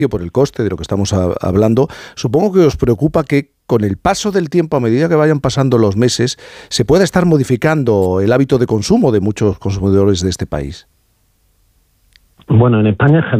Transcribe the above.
por el coste de lo que estamos hablando, supongo que os preocupa que con el paso del tiempo, a medida que vayan pasando los meses, se pueda estar modificando el hábito de consumo de muchos consumidores de este país. Bueno, en España